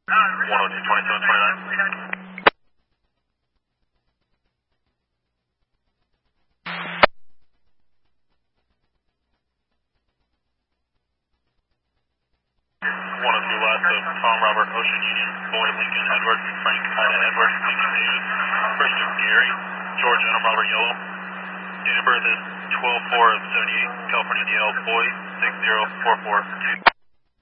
102, 27, 29. Last of Tom Robert Ocean Union, Boyd Lincoln Edward, Frank Ida Edward, Lincoln David, first of Gary, George Adam Robert Yellow. Date of birth is 12/4 of 78, California DL, Boy 60442.